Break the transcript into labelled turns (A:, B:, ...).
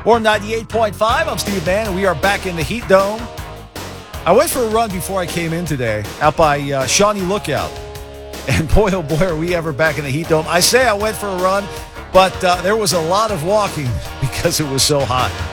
A: Or 98.5. I'm Steve Mann, and we are back in the Heat Dome. I went for a run before I came in today out by Shawnee Lookout. And boy, oh boy, are we ever back in the Heat Dome. I say I went for a run, but there was a lot of walking because it was so hot.